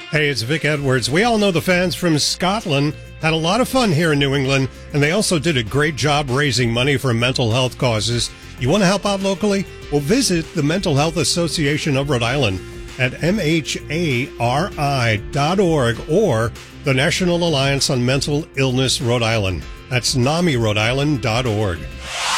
Hey, it's Vic Edwards. We all know the fans from Scotland had a lot of fun here in New England, and they also did a great job raising money for mental health causes. You want to help out locally? Well, visit the Mental Health Association of Rhode Island at mhari.org or the National Alliance on Mental Illness Rhode Island. That's NAMI Rhode Island.org.